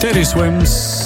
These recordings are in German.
Teddy Swims.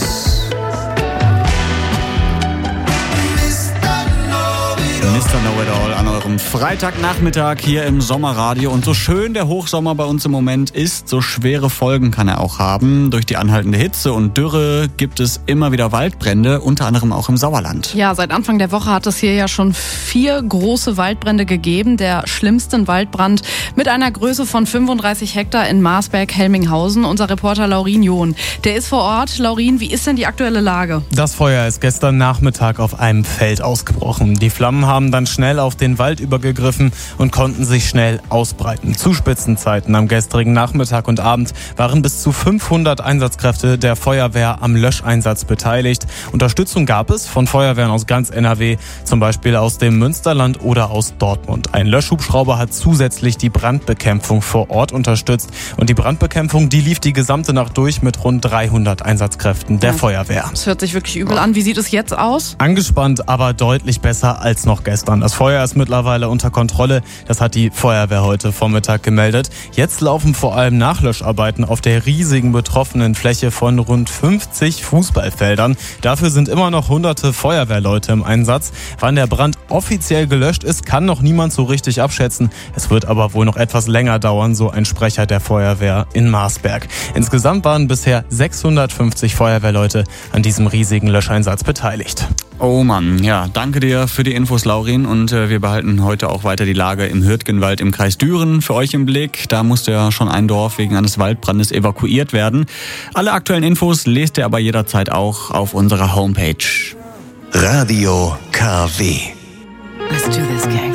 Mr. Know-It-All an eurem Freitagnachmittag hier im Sommerradio. Und so schön der Hochsommer bei uns im Moment ist, so schwere Folgen kann er auch haben. Durch die anhaltende Hitze und Dürre gibt es immer wieder Waldbrände, unter anderem auch im Sauerland. Ja, seit Anfang der Woche hat es hier ja schon 4 große Waldbrände gegeben. Der schlimmste Waldbrand mit einer Größe von 35 Hektar in Marsberg-Helminghausen. Unser Reporter Laurin John, der ist vor Ort. Laurin, wie ist denn die aktuelle Lage? Das Feuer ist gestern Nachmittag auf einem Feld ausgebrochen. Die Flammen haben dann schnell auf den Wald übergegriffen und konnten sich schnell ausbreiten. Zu Spitzenzeiten am gestrigen Nachmittag und Abend waren bis zu 500 Einsatzkräfte der Feuerwehr am Löscheinsatz beteiligt. Unterstützung gab es von Feuerwehren aus ganz NRW, zum Beispiel aus dem Münsterland oder aus Dortmund. Ein Löschhubschrauber hat zusätzlich die Brandbekämpfung vor Ort unterstützt. Und die Brandbekämpfung, die lief die gesamte Nacht durch mit rund 300 Einsatzkräften der Feuerwehr. Das hört sich wirklich übel an. Wie sieht es jetzt aus? Angespannt, aber deutlich besser als noch gestern. Das Feuer ist mittlerweile unter Kontrolle. Das hat die Feuerwehr heute Vormittag gemeldet. Jetzt laufen vor allem Nachlöscharbeiten auf der riesigen betroffenen Fläche von rund 50 Fußballfeldern. Dafür sind immer noch hunderte Feuerwehrleute im Einsatz. Wann der Brand offiziell gelöscht ist, kann noch niemand so richtig abschätzen. Es wird aber wohl noch etwas länger dauern, so ein Sprecher der Feuerwehr in Marsberg. Insgesamt waren bisher 650 Feuerwehrleute an diesem riesigen Löscheinsatz beteiligt. Oh Mann, ja, danke dir für die Infos, Laurin. Und wir behalten heute auch weiter die Lage im Hürtgenwald im Kreis Düren für euch im Blick. Da musste ja schon ein Dorf wegen eines Waldbrandes evakuiert werden. Alle aktuellen Infos lest ihr aber jederzeit auch auf unserer Homepage. Radio KW. Let's do this, gang.